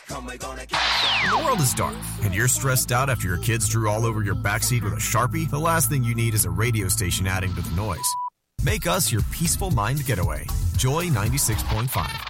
When the world is dark and you're stressed out after your kids drew all over your backseat with a Sharpie, the last thing you need is a radio station adding to the noise. Make us your peaceful mind getaway. Joy 96.5.